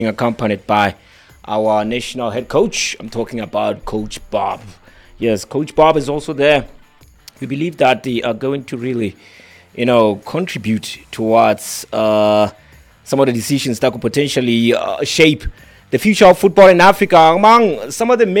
accompanied by our national head coach. I'm talking about Coach Bob. Yes, Coach Bob is also there. We believe that they are going to really, contribute towards some of the decisions that could potentially shape the future of football in Africa. Among some of the